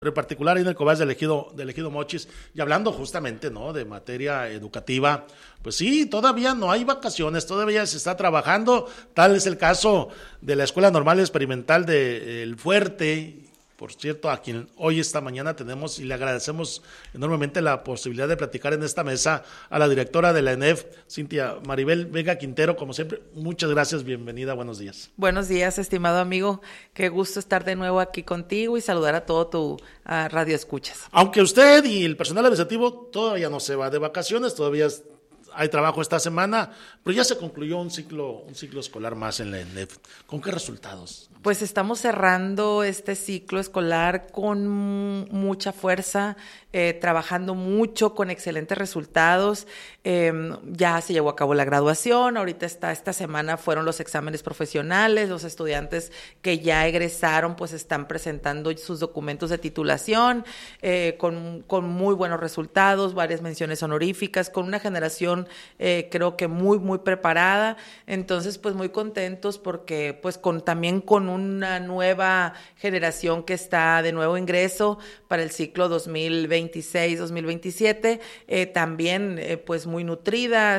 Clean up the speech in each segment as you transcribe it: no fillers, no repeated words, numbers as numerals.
en particular ahí en el COBAS del Ejido Mochis, y hablando justamente, ¿no?, de materia educativa, pues sí, todavía no hay vacaciones, todavía se está trabajando. Tal es el caso de la Escuela Normal Experimental de El Fuerte, por cierto, a quien hoy esta mañana tenemos y le agradecemos enormemente la posibilidad de platicar en esta mesa a la directora de la ENEF, Cintia Maribel Vega Quintero. Como siempre, muchas gracias, bienvenida, buenos días. Buenos días, estimado amigo, qué gusto estar de nuevo aquí contigo y saludar a todo tu radio escuchas. Aunque usted y el personal administrativo todavía no se va de vacaciones, todavía hay trabajo esta semana, pero ya se concluyó un ciclo escolar más en la ENEF. ¿Con qué resultados? Pues estamos cerrando este ciclo escolar con mucha fuerza, trabajando mucho, con excelentes resultados. Ya se llevó a cabo la graduación, ahorita esta semana fueron los exámenes profesionales, los estudiantes que ya egresaron pues están presentando sus documentos de titulación, con muy buenos resultados, varias menciones honoríficas, con una generación creo que muy preparada. Entonces pues muy contentos porque pues también con una nueva generación que está de nuevo ingreso para el ciclo 2026-2027, también pues muy nutrida,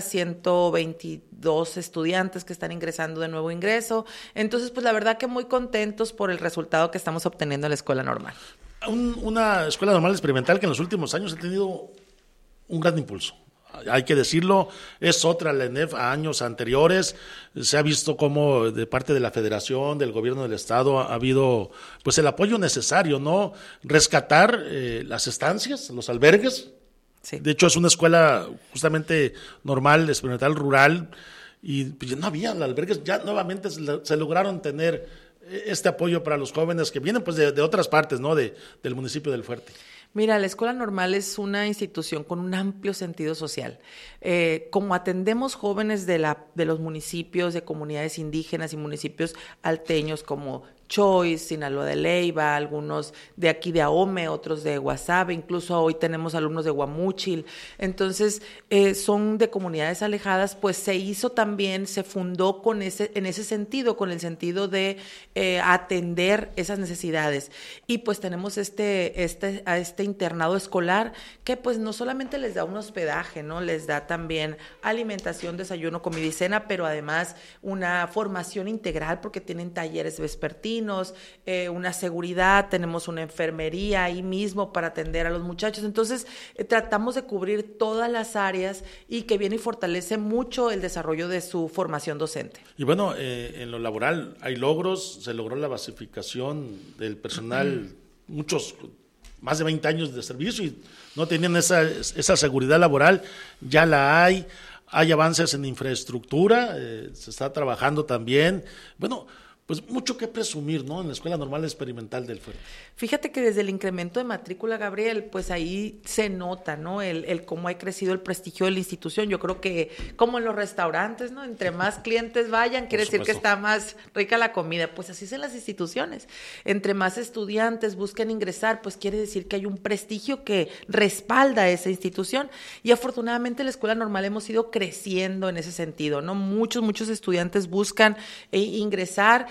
122 estudiantes que están ingresando de nuevo ingreso. Entonces pues la verdad que muy contentos por el resultado que estamos obteniendo en la escuela normal. Una escuela normal experimental que en los últimos años ha tenido un gran impulso. Hay que decirlo, es otra la ENEF a años anteriores. Se ha visto cómo de parte de la Federación, del Gobierno del Estado, ha habido pues el apoyo necesario, ¿no? Rescatar las estancias, los albergues. Sí. De hecho, es una escuela justamente normal, experimental, rural, y pues, no había albergues. Ya nuevamente se lograron tener este apoyo para los jóvenes que vienen pues de otras partes, ¿no?, del municipio del Fuerte. Mira, la Escuela Normal es una institución con un amplio sentido social. Como atendemos jóvenes de los municipios, de comunidades indígenas y municipios alteños como Choix, Sinaloa de Leyva, algunos de aquí de Ahome, otros de Guasave, incluso hoy tenemos alumnos de Guamúchil. Entonces, son de comunidades alejadas, pues se fundó en ese sentido, con el sentido de atender esas necesidades. Y pues tenemos a este internado escolar que pues no solamente les da un hospedaje, ¿no? Les da también alimentación, desayuno, comida y cena, pero además una formación integral porque tienen talleres vespertinos, una seguridad, tenemos una enfermería ahí mismo para atender a los muchachos. Entonces, tratamos de cubrir todas las áreas y que viene y fortalece mucho el desarrollo de su formación docente. Y bueno, en lo laboral hay logros, se logró la basificación del personal, muchos más de 20 años de servicio y no tenían esa seguridad laboral, ya la hay avances en infraestructura, se está trabajando también. Bueno, pues mucho que presumir, ¿no?, en la Escuela Normal Experimental del Fuerte. Fíjate que desde el incremento de matrícula, Gabriel, pues ahí se nota, ¿no?, el cómo ha crecido el prestigio de la institución. Yo creo que como en los restaurantes, ¿no?, entre más clientes vayan, quiere decir que está más rica la comida. Pues así es en las instituciones. Entre más estudiantes busquen ingresar, pues quiere decir que hay un prestigio que respalda a esa institución. Y afortunadamente la Escuela Normal hemos ido creciendo en ese sentido, ¿no? Muchos estudiantes buscan ingresar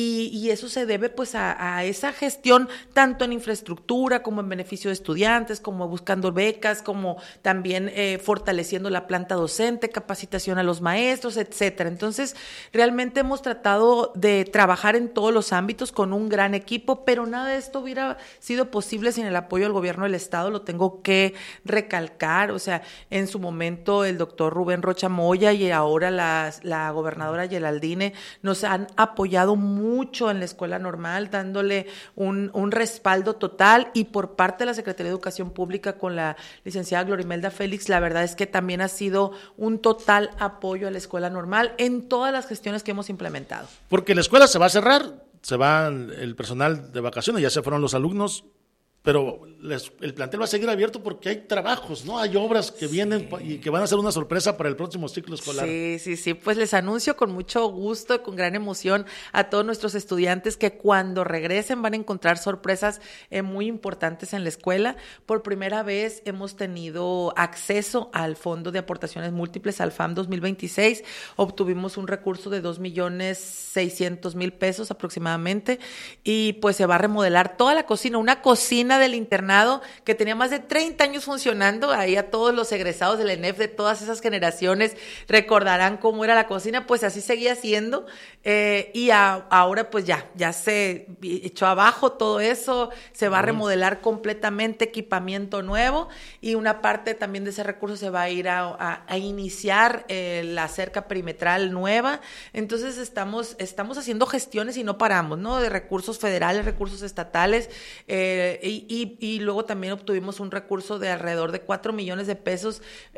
y eso se debe pues a esa gestión tanto en infraestructura como en beneficio de estudiantes, como buscando becas, como también fortaleciendo la planta docente, capacitación a los maestros, etcétera. Entonces, realmente hemos tratado de trabajar en todos los ámbitos con un gran equipo, pero nada de esto hubiera sido posible sin el apoyo del gobierno del Estado, lo tengo que recalcar. O sea, en su momento el doctor Rubén Rocha Moya y ahora la gobernadora Geraldine nos han apoyado mucho en la Escuela Normal, dándole un respaldo total, y por parte de la Secretaría de Educación Pública con la licenciada Glorimelda Félix, la verdad es que también ha sido un total apoyo a la Escuela Normal en todas las gestiones que hemos implementado. Porque la escuela se va a cerrar, se va el personal de vacaciones, ya se fueron los alumnos, pero el plantel va a seguir abierto porque hay trabajos, ¿no? Hay obras que vienen y que van a ser una sorpresa para el próximo ciclo escolar. Sí, pues les anuncio con mucho gusto y con gran emoción a todos nuestros estudiantes que cuando regresen van a encontrar sorpresas muy importantes en la escuela. Por primera vez hemos tenido acceso al Fondo de Aportaciones Múltiples, al FAM 2026. Obtuvimos un recurso de 2,600,000 pesos aproximadamente y pues se va a remodelar toda la cocina, una cocina del internado que tenía más de 30 años funcionando. Ahí a todos los egresados del ENEF de todas esas generaciones recordarán cómo era la cocina, pues así seguía siendo y ahora pues ya se echó abajo todo eso, se va a remodelar completamente, equipamiento nuevo y una parte también de ese recurso se va a ir a iniciar la cerca perimetral nueva. Entonces estamos haciendo gestiones y no paramos, ¿no? De recursos federales, recursos estatales y luego también obtuvimos un recurso de alrededor de 4 millones de pesos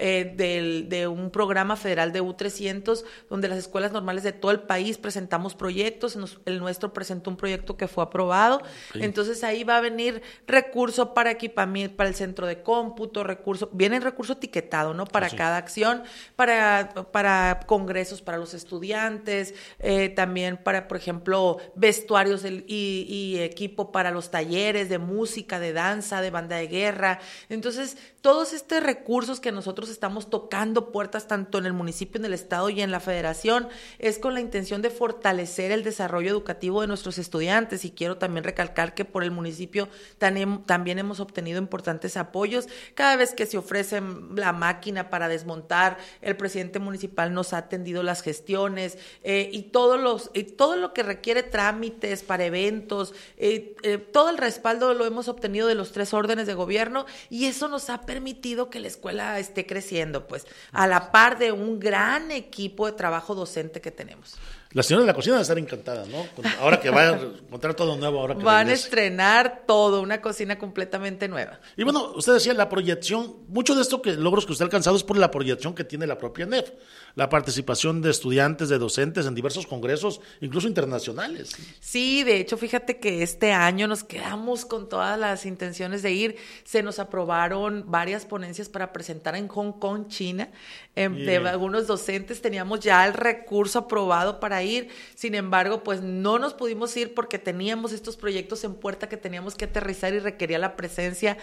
de un programa federal de U300 donde las escuelas normales de todo el país presentamos proyectos. El nuestro presentó un proyecto que fue aprobado. Okay. Entonces ahí va a venir recurso para equipamiento, para el centro de cómputo, viene el recurso etiquetado, ¿no? Para cada acción, para congresos para los estudiantes, también para, por ejemplo, vestuarios y equipo para los talleres de música, de danza, de banda de guerra. Entonces, todos estos recursos que nosotros estamos tocando puertas tanto en el municipio, en el estado y en la federación, es con la intención de fortalecer el desarrollo educativo de nuestros estudiantes. Y quiero también recalcar que por el municipio también hemos obtenido importantes apoyos. Cada vez que se ofrece la máquina para desmontar, el presidente municipal nos ha atendido las gestiones y todo lo que requiere trámites para eventos, todo el respaldo lo hemos obtenido de los 3 órdenes de gobierno y eso nos ha permitido que la escuela esté creciendo, pues, a la par de un gran equipo de trabajo docente que tenemos. La señora de la cocina va a estar encantada, ¿no? Ahora que va a encontrar todo nuevo. Ahora que van a estrenar todo, una cocina completamente nueva. Y bueno, usted decía la proyección, mucho de esto logros que usted ha alcanzado es por la proyección que tiene la propia ENEF, la participación de estudiantes, de docentes en diversos congresos, incluso internacionales. Sí, de hecho, fíjate que este año nos quedamos con todas las intenciones de ir. Se nos aprobaron varias ponencias para presentar en Hong Kong, China, de algunos docentes. Teníamos ya el recurso aprobado para ir, sin embargo, pues no nos pudimos ir porque teníamos estos proyectos en puerta que teníamos que aterrizar y requería la presencia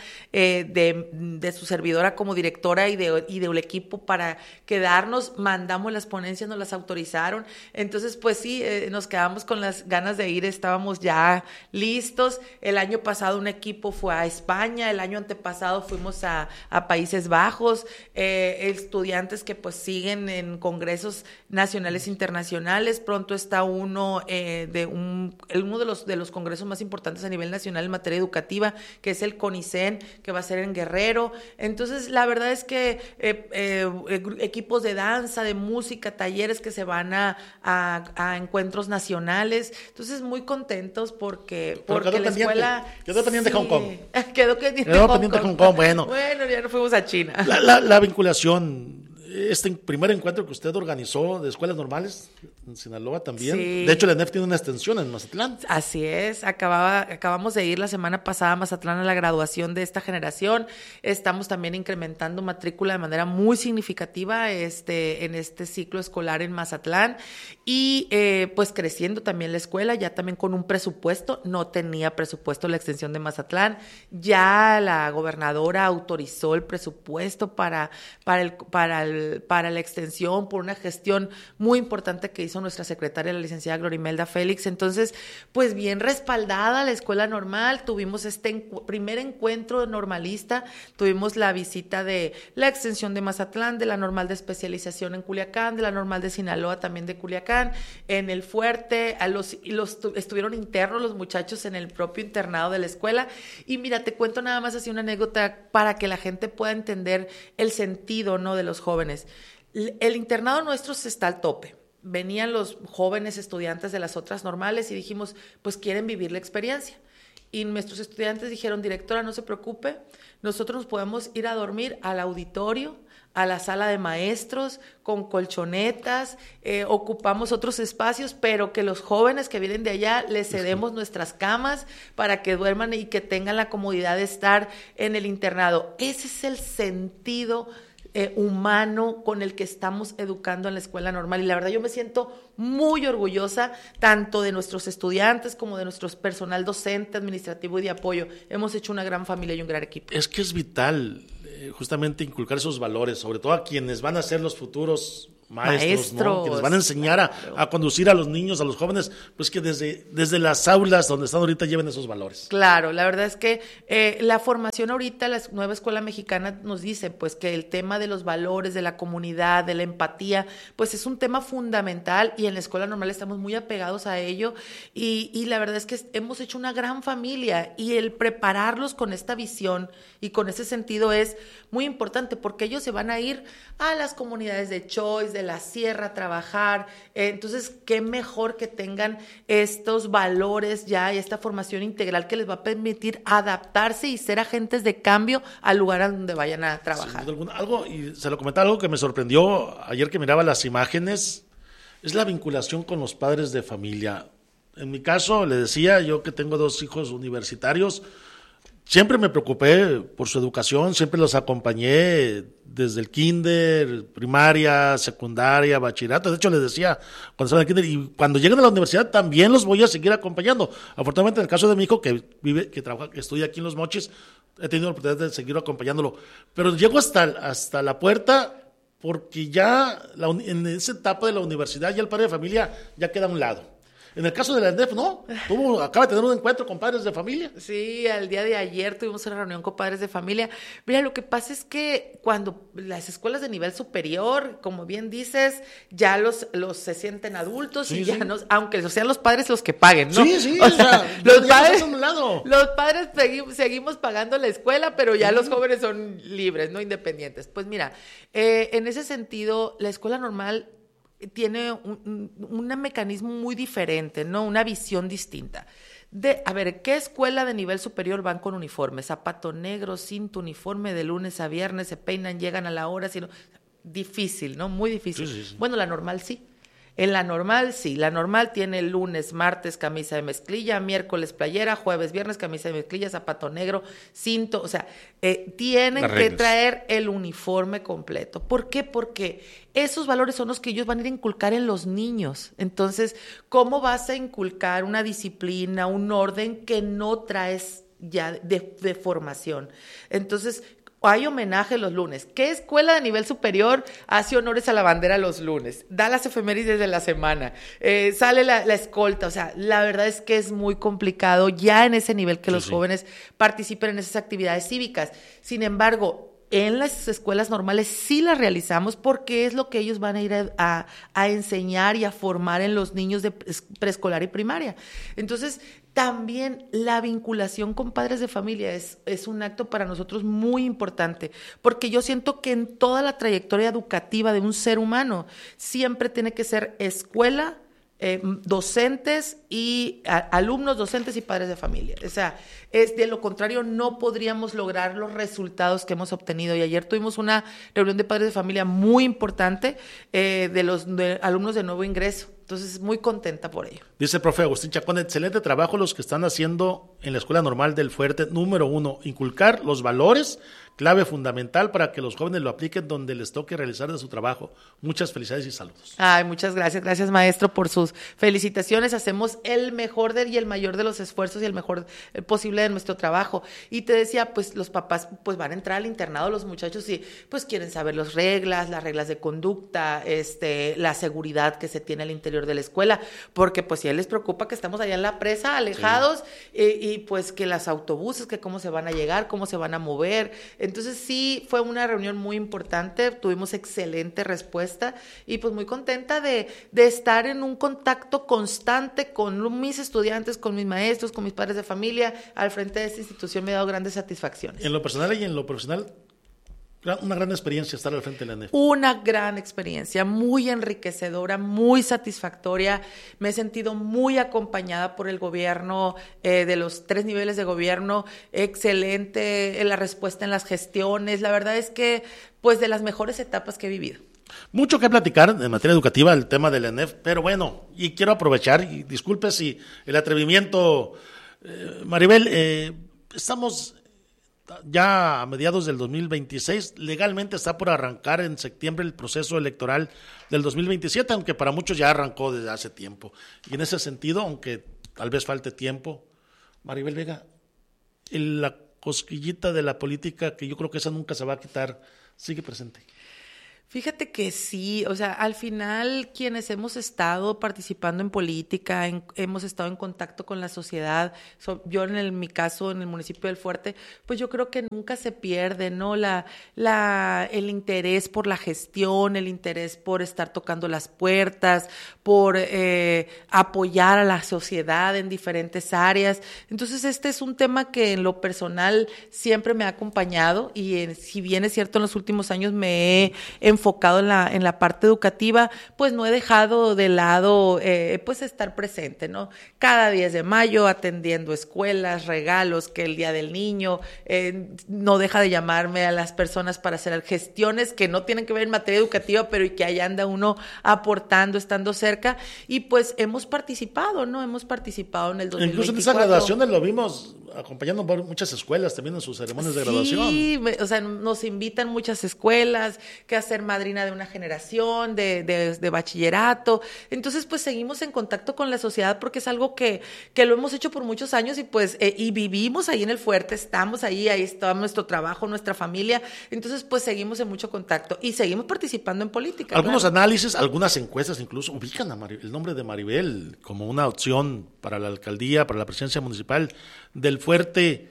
de su servidora como directora y del equipo para quedarnos. Mandamos las ponencias, nos las autorizaron, entonces pues sí, nos quedamos con las ganas de ir, estábamos ya listos. El año pasado un equipo fue a España, el año antepasado fuimos a Países Bajos, estudiantes que pues siguen en congresos nacionales e internacionales. Pronto está uno de los congresos más importantes a nivel nacional en materia educativa, que es el CONICEN, que va a ser en Guerrero. Entonces, la verdad es que equipos de danza, de música, talleres que se van a encuentros nacionales. Entonces, muy contentos porque la escuela... Quedó pendiente de Hong Kong. Quedó pendiente de Hong Kong. Bueno, ya no fuimos a China. La vinculación... Este primer encuentro que usted organizó de escuelas normales en Sinaloa también. Sí. De hecho, la ENEF tiene una extensión en Mazatlán. Así es. Acabamos de ir la semana pasada a Mazatlán a la graduación de esta generación. Estamos también incrementando matrícula de manera muy significativa en este ciclo escolar en Mazatlán. Y pues creciendo también la escuela, ya también con un presupuesto. No tenía presupuesto la extensión de Mazatlán. Ya la gobernadora autorizó el presupuesto para la extensión por una gestión muy importante que hizo nuestra secretaria, la licenciada Glorimelda Félix. Entonces, pues bien respaldada la escuela normal. Tuvimos primer encuentro normalista, tuvimos la visita de la extensión de Mazatlán, de la normal de especialización en Culiacán, de la normal de Sinaloa, también de Culiacán, en el Fuerte, estuvieron internos los muchachos en el propio internado de la escuela. Y mira, te cuento nada más así una anécdota para que la gente pueda entender el sentido, ¿no?, de los jóvenes. El internado nuestro está al tope. Venían los jóvenes estudiantes de las otras normales y dijimos, pues quieren vivir la experiencia. y nuestros estudiantes dijeron, directora, no se preocupe, nosotros nos podemos ir a dormir al auditorio, a la sala de maestros, con colchonetas, ocupamos otros espacios, pero que los jóvenes que vienen de allá les cedemos nuestras camas para que duerman y que tengan la comodidad de estar en el internado. Ese es el sentido humano con el que estamos educando en la escuela normal, y la verdad yo me siento muy orgullosa tanto de nuestros estudiantes como de nuestro personal docente, administrativo y de apoyo. Hemos hecho una gran familia y un gran equipo. Es que es vital justamente inculcar esos valores, sobre todo a quienes van a ser los futuros maestros, ¿no? Que les van a enseñar a conducir a los niños, a los jóvenes, pues que desde las aulas donde están ahorita lleven esos valores. Claro, la verdad es que la formación ahorita, la nueva escuela mexicana nos dice pues que el tema de los valores, de la comunidad, de la empatía, pues es un tema fundamental, y en la escuela normal estamos muy apegados a ello, y la verdad es que hemos hecho una gran familia, y el prepararlos con esta visión y con ese sentido es muy importante, porque ellos se van a ir a las comunidades de Choice, de la sierra a trabajar, entonces qué mejor que tengan estos valores ya y esta formación integral que les va a permitir adaptarse y ser agentes de cambio al lugar a donde vayan a trabajar. Y se lo comentaba, algo que me sorprendió ayer que miraba las imágenes, es la vinculación con los padres de familia. En mi caso, le decía, yo que tengo 2 hijos universitarios, siempre me preocupé por su educación, siempre los acompañé desde el kinder, primaria, secundaria, bachillerato. De hecho, les decía, cuando estaban en el kinder, y cuando lleguen a la universidad también los voy a seguir acompañando. Afortunadamente, en el caso de mi hijo, que trabaja, que estudia aquí en Los Mochis, he tenido la oportunidad de seguir acompañándolo. Pero llego hasta la puerta, porque ya en esa etapa de la universidad, ya el padre de familia ya queda a un lado. En el caso de la ENDEF, no, acaba de tener un encuentro con padres de familia. Sí, al día de ayer tuvimos una reunión con padres de familia. Mira, lo que pasa es que cuando las escuelas de nivel superior, como bien dices, ya los se sienten adultos, sí, y ya no, aunque sean los padres los que paguen, ¿no? Sí, o sea, los padres seguimos pagando la escuela, pero ya los jóvenes son libres, no independientes. Pues mira, en ese sentido, la escuela normal tiene un mecanismo muy diferente, ¿no? Una visión distinta. A ver, ¿qué escuela de nivel superior van con uniforme? Zapato negro, cinto, uniforme de lunes a viernes, se peinan, llegan a la hora, sino difícil, ¿no? Muy difícil. Sí. Bueno, la normal sí. En la normal, sí. La normal tiene lunes, martes, camisa de mezclilla, miércoles, playera, jueves, viernes, camisa de mezclilla, zapato negro, cinto. O sea, tienen que traer el uniforme completo. ¿Por qué? Porque esos valores son los que ellos van a ir a inculcar en los niños. Entonces, ¿cómo vas a inculcar una disciplina, un orden que no traes ya de formación? Entonces, hay homenaje los lunes. ¿Qué escuela de nivel superior hace honores a la bandera los lunes? Da las efemérides de la semana. Sale la escolta. O sea, la verdad es que es muy complicado ya en ese nivel que los jóvenes participen en esas actividades cívicas. Sin embargo, en las escuelas normales sí las realizamos porque es lo que ellos van a ir a enseñar y a formar en los niños de preescolar y primaria. Entonces, también la vinculación con padres de familia es un acto para nosotros muy importante, porque yo siento que en toda la trayectoria educativa de un ser humano siempre tiene que ser escuela, docentes y alumnos, docentes y padres de familia. O sea, de lo contrario no podríamos lograr los resultados que hemos obtenido. Y ayer tuvimos una reunión de padres de familia muy importante de alumnos de nuevo ingreso. Entonces, muy contenta por ello. Dice el profe Agustín Chacón, excelente trabajo los que están haciendo en la Escuela Normal del Fuerte. Número 1, inculcar los valores, clave fundamental para que los jóvenes lo apliquen donde les toque realizar de su trabajo. Muchas felicidades y saludos. Ay, muchas gracias. Gracias, maestro, por sus felicitaciones. Hacemos el mejor y el mayor de los esfuerzos y el mejor posible de nuestro trabajo. Y te decía, pues los papás pues van a entrar al internado, los muchachos, y pues quieren saber las reglas de conducta, la seguridad que se tiene al interior de la escuela, porque pues si a él les preocupa que estamos allá en la presa, alejados, y pues que los autobuses, que cómo se van a llegar, cómo se van a mover. Entonces sí, fue una reunión muy importante, tuvimos excelente respuesta y pues muy contenta de estar en un contacto constante con mis estudiantes, con mis maestros, con mis padres de familia. Al frente de esta institución me ha dado grandes satisfacciones. En lo personal y en lo profesional, Una gran experiencia estar al frente de la ENEF. Una gran experiencia, muy enriquecedora, muy satisfactoria. Me he sentido muy acompañada por el gobierno, de los 3 niveles de gobierno. Excelente la respuesta en las gestiones. La verdad es que, pues, de las mejores etapas que he vivido. Mucho que platicar en materia educativa, el tema de la ENEF, pero bueno, y quiero aprovechar, y disculpe si el atrevimiento, Maribel, estamos ya a mediados del 2026, legalmente está por arrancar en septiembre el proceso electoral del 2027, aunque para muchos ya arrancó desde hace tiempo. Y en ese sentido, aunque tal vez falte tiempo, Maribel Vega, la cosquillita de la política, que yo creo que esa nunca se va a quitar, sigue presente. Fíjate que sí, o sea, al final quienes hemos estado participando en política, hemos estado en contacto con la sociedad, yo mi caso en el municipio del Fuerte, pues yo creo que nunca se pierde, ¿no? El interés por la gestión, el interés por estar tocando las puertas, por apoyar a la sociedad en diferentes áreas. Entonces este es un tema que en lo personal siempre me ha acompañado y si bien es cierto en los últimos años me he enfocado en la parte educativa, pues no he dejado de lado pues estar presente, ¿no? Cada 10 de mayo atendiendo escuelas, regalos, que el Día del Niño, no deja de llamarme a las personas para hacer gestiones que no tienen que ver en materia educativa, pero y que ahí anda uno aportando, estando cerca, y pues hemos participado, ¿no? Hemos participado en el 2024. Incluso en esas graduaciones lo vimos acompañando por muchas escuelas también en sus ceremonias de graduación. Sí, o sea, nos invitan muchas escuelas, que a ser madrina de una generación, de bachillerato. Entonces, pues seguimos en contacto con la sociedad porque es algo que lo hemos hecho por muchos años y pues y vivimos ahí en el Fuerte, estamos ahí está nuestro trabajo, nuestra familia. Entonces, pues seguimos en mucho contacto y seguimos participando en política. Algunos análisis, algunas encuestas incluso ubican el nombre de Maribel como una opción para la alcaldía, para la presidencia municipal del Fuerte.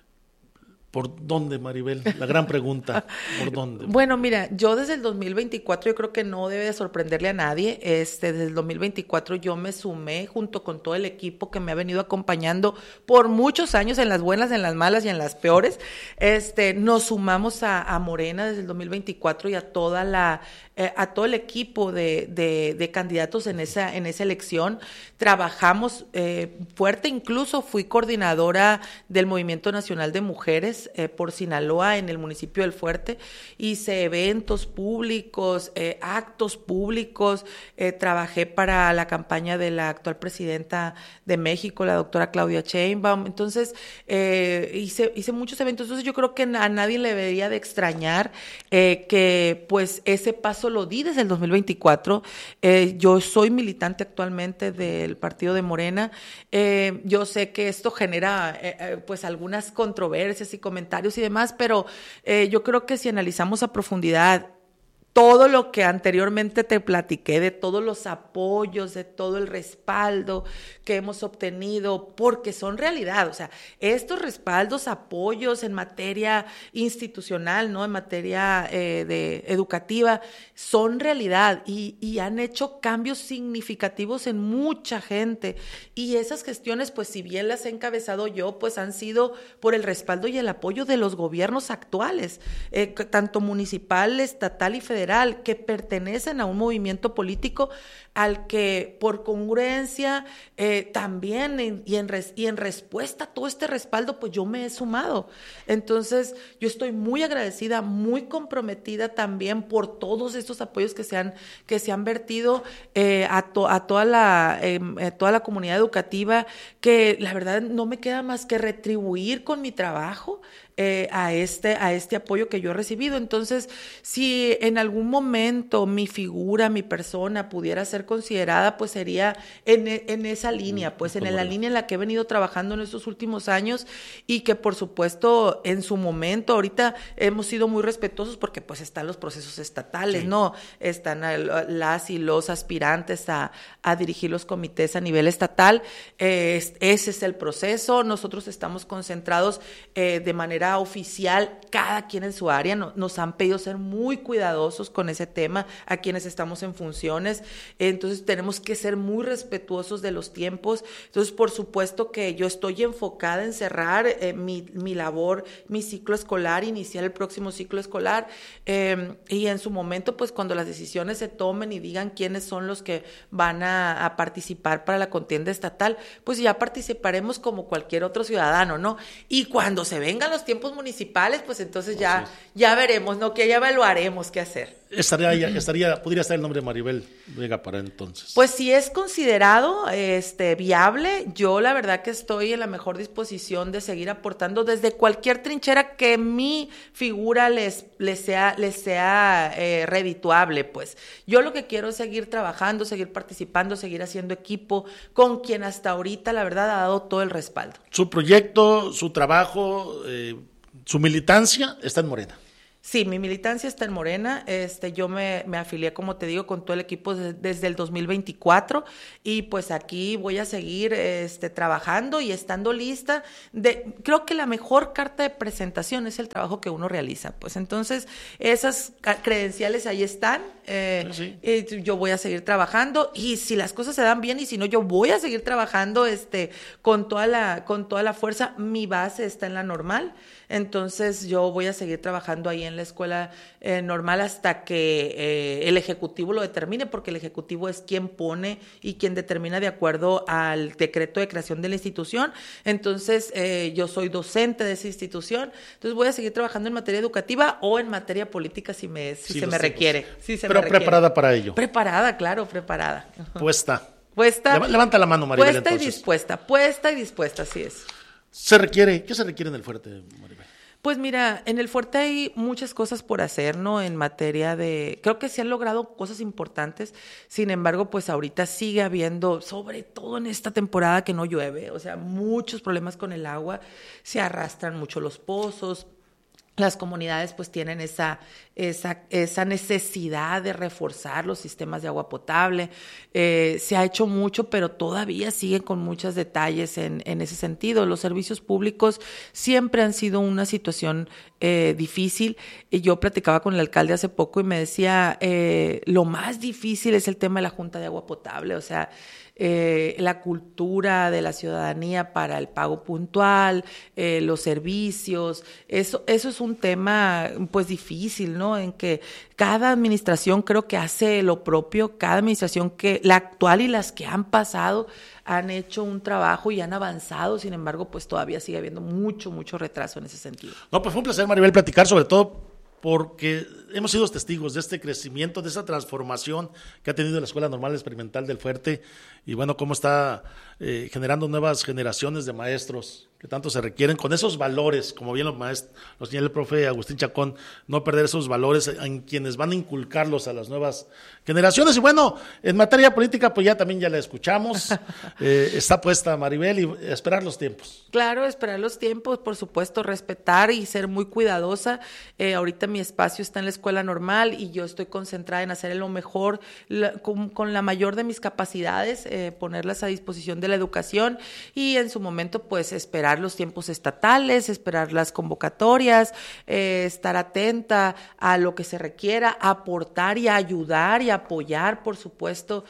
¿Por dónde, Maribel? La gran pregunta, ¿por dónde? Bueno, mira, yo desde el 2024 yo creo que no debe de sorprenderle a nadie. Desde el 2024 yo me sumé junto con todo el equipo que me ha venido acompañando por muchos años, en las buenas, en las malas y en las peores. Nos sumamos a Morena desde el 2024 y a todo el equipo de candidatos en esa elección. Trabajamos fuerte, incluso fui coordinadora del Movimiento Nacional de Mujeres por Sinaloa en el municipio del Fuerte. Hice eventos públicos, actos públicos, trabajé para la campaña de la actual presidenta de México, la doctora Claudia Sheinbaum. Entonces, hice muchos eventos. Entonces, yo creo que a nadie le debería de extrañar que pues ese paso lo di desde el 2024. Yo soy militante actualmente del partido de Morena. Yo sé que esto genera pues algunas controversias y comentarios y demás, pero yo creo que si analizamos a profundidad todo lo que anteriormente te platiqué, de todos los apoyos, de todo el respaldo que hemos obtenido, porque son realidad, o sea, estos respaldos, apoyos en materia institucional, ¿no? En materia educativa, son realidad y han hecho cambios significativos en mucha gente, y esas gestiones, pues si bien las he encabezado yo, pues han sido por el respaldo y el apoyo de los gobiernos actuales, tanto municipal, estatal y federal, que pertenecen a un movimiento político al que por congruencia también y en respuesta a todo este respaldo, pues yo me he sumado. Entonces yo estoy muy agradecida, muy comprometida también por todos estos apoyos que se han vertido a toda la comunidad educativa, que la verdad no me queda más que retribuir con mi trabajo a este apoyo que yo he recibido. Entonces, si en algún momento mi figura, mi persona pudiera ser considerada, pues sería en esa línea, pues en la línea en la que he venido trabajando en estos últimos años, y que por supuesto en su momento, ahorita hemos sido muy respetuosos porque pues están los procesos estatales, sí, ¿no? Están las y los aspirantes a dirigir los comités a nivel estatal. Ese es el proceso. Nosotros estamos concentrados de manera manera oficial, cada quien en su área. Nos han pedido ser muy cuidadosos con ese tema a quienes estamos en funciones. Entonces tenemos que ser muy respetuosos de los tiempos. Entonces, por supuesto que yo estoy enfocada en cerrar mi labor, mi ciclo escolar, iniciar el próximo ciclo escolar, y en su momento, pues cuando las decisiones se tomen y digan quiénes son los que van a participar para la contienda estatal, pues ya participaremos como cualquier otro ciudadano, ¿no? Y cuando se vengan los tiempos municipales, pues entonces ya veremos, ¿no? Que ya evaluaremos qué hacer. Podría estar el nombre de Maribel Vega para entonces. Pues si es considerado viable, yo la verdad que estoy en la mejor disposición de seguir aportando desde cualquier trinchera que mi figura les sea redituable, pues. Yo lo que quiero es seguir trabajando, seguir participando, seguir haciendo equipo con quien hasta ahorita la verdad ha dado todo el respaldo. Su proyecto, su trabajo, su militancia está en Morena. Sí, mi militancia está en Morena. Yo me afilié, como te digo, con todo el equipo desde el 2024 y pues aquí voy a seguir trabajando y estando lista. Creo que la mejor carta de presentación es el trabajo que uno realiza. Pues entonces esas credenciales ahí están. Sí. Yo voy a seguir trabajando y si las cosas se dan bien y si no, yo voy a seguir trabajando con toda la fuerza. Mi base está en la normal. Entonces yo voy a seguir trabajando ahí en la escuela normal hasta que el Ejecutivo lo determine, porque el Ejecutivo es quien pone y quien determina de acuerdo al decreto de creación de la institución. Entonces yo soy docente de esa institución, entonces voy a seguir trabajando en materia educativa o en materia política si se me requiere. Pero preparada para ello. Preparada, claro, preparada. Puesta. Levanta la mano, Maribel. Puesta y dispuesta, así es. ¿Qué se requiere en el fuerte, Maribel? Pues mira, en el fuerte hay muchas cosas por hacer, ¿no? En materia creo que se han logrado cosas importantes, sin embargo, pues ahorita sigue habiendo, sobre todo en esta temporada que no llueve, o sea, muchos problemas con el agua, se arrastran mucho los pozos. Las comunidades pues tienen esa necesidad de reforzar los sistemas de agua potable. Se ha hecho mucho, pero todavía siguen con muchos detalles en ese sentido. Los servicios públicos siempre han sido una situación difícil. Y yo platicaba con el alcalde hace poco y me decía, lo más difícil es el tema de la Junta de Agua Potable, o sea, la cultura de la ciudadanía para el pago puntual, los servicios, eso es un tema pues difícil, ¿no? En que cada administración creo que hace lo propio, cada administración que la actual y las que han pasado han hecho un trabajo y han avanzado, sin embargo, pues todavía sigue habiendo mucho retraso en ese sentido. No, pues fue un placer, Maribel, platicar sobre todo porque hemos sido testigos de este crecimiento, de esa transformación que ha tenido la Escuela Normal Experimental del Fuerte y bueno, cómo está generando nuevas generaciones de maestros que tanto se requieren, con esos valores, como bien lo señala el profe Agustín Chacón, no perder esos valores en quienes van a inculcarlos a las nuevas generaciones. Y bueno, en materia política, pues ya la escuchamos, está puesta Maribel y esperar los tiempos. Claro, esperar los tiempos, por supuesto, respetar y ser muy cuidadosa. Ahorita mi espacio está en la escuela normal y yo estoy concentrada en hacer lo mejor, con la mayor de mis capacidades, ponerlas a disposición de la educación y en su momento, pues, esperar los tiempos estatales, esperar las convocatorias, estar atenta a lo que se requiera, aportar y ayudar y apoyar, por supuesto,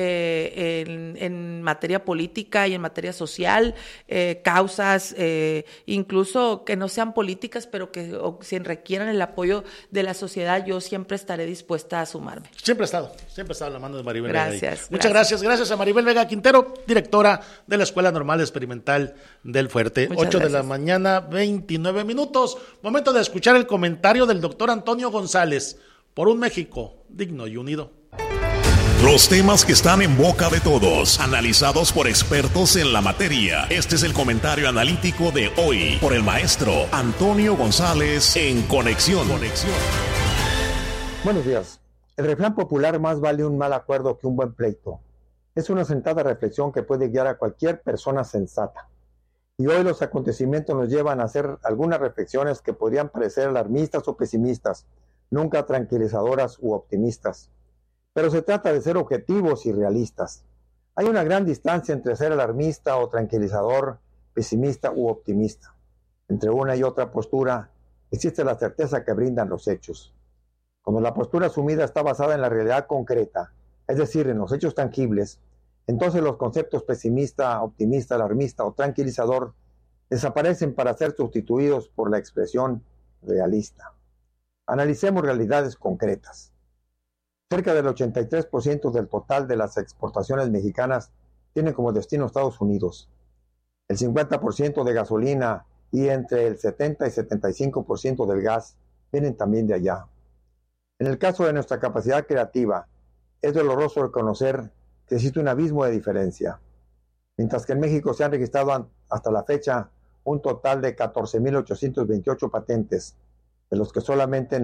en materia política y en materia social, causas, incluso que no sean políticas, pero que si requieran el apoyo de la sociedad, yo siempre estaré dispuesta a sumarme. Siempre he estado a la mano de Maribel Vega. Gracias. Muchas gracias a Maribel Vega Quintero, directora de la Escuela Normal Experimental del Fuerte. Muchas 8 gracias. de la mañana, 29 minutos. Momento de escuchar el comentario del doctor Antonio González por un México digno y unido. Los temas que están en boca de todos, analizados por expertos en la materia. Este es el comentario analítico de hoy por el maestro Antonio González en Conexión. Buenos días. El refrán popular más vale un mal acuerdo que un buen pleito. Es una sentada reflexión que puede guiar a cualquier persona sensata. Y hoy los acontecimientos nos llevan a hacer algunas reflexiones que podrían parecer alarmistas o pesimistas, nunca tranquilizadoras u optimistas. Pero se trata de ser objetivos y realistas. Hay una gran distancia entre ser alarmista o tranquilizador, pesimista u optimista. Entre una y otra postura existe la certeza que brindan los hechos. Cuando la postura asumida está basada en la realidad concreta, es decir, en los hechos tangibles, entonces los conceptos pesimista, optimista, alarmista o tranquilizador desaparecen para ser sustituidos por la expresión realista. Analicemos realidades concretas. Cerca del 83% del total de las exportaciones mexicanas tienen como destino Estados Unidos. El 50% de gasolina y entre el 70 y 75% del gas vienen también de allá. En el caso de nuestra capacidad creativa, es doloroso reconocer que existe un abismo de diferencia. Mientras que en México se han registrado hasta la fecha un total de 14.828 patentes, de los que solamente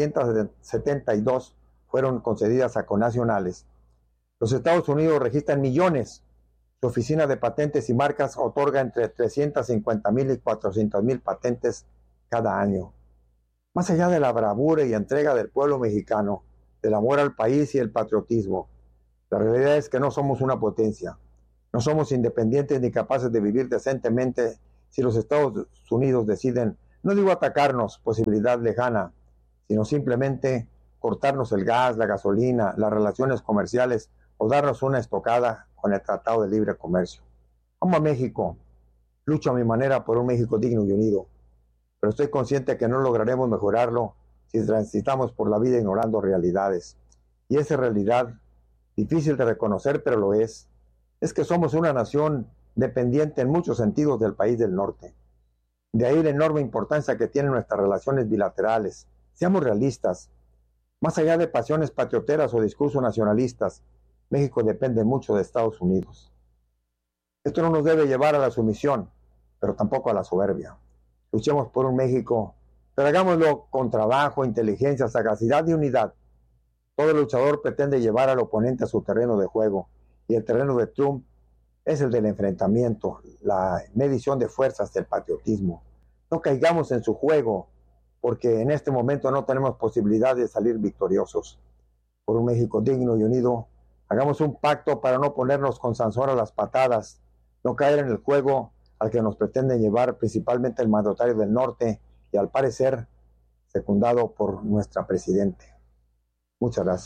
972 fueron concedidas a connacionales. Los Estados Unidos registran millones. Su oficina de patentes y marcas otorga entre 350,000 y 400,000 patentes cada año. Más allá de la bravura y entrega del pueblo mexicano, del amor al país y el patriotismo, la realidad es que no somos una potencia. No somos independientes ni capaces de vivir decentemente si los Estados Unidos deciden, no digo atacarnos, posibilidad lejana, sino simplemente cortarnos el gas, la gasolina, las relaciones comerciales o darnos una estocada con el Tratado de Libre Comercio. Amo a México, lucho a mi manera por un México digno y unido, pero estoy consciente que no lograremos mejorarlo si transitamos por la vida ignorando realidades. Y esa realidad, difícil de reconocer, pero lo es que somos una nación dependiente en muchos sentidos del país del norte. De ahí la enorme importancia que tienen nuestras relaciones bilaterales. Seamos realistas. Más allá de pasiones patrioteras o discursos nacionalistas, México depende mucho de Estados Unidos. Esto no nos debe llevar a la sumisión, pero tampoco a la soberbia. Luchemos por un México, pero hagámoslo con trabajo, inteligencia, sagacidad y unidad. Todo luchador pretende llevar al oponente a su terreno de juego, y el terreno de Trump es el del enfrentamiento, la medición de fuerzas del patriotismo. No caigamos en su juego, porque en este momento no tenemos posibilidad de salir victoriosos. Por un México digno y unido, hagamos un pacto para no ponernos con Sansón a las patadas, no caer en el juego al que nos pretenden llevar principalmente el mandatario del norte y al parecer secundado por nuestra presidente. Muchas gracias.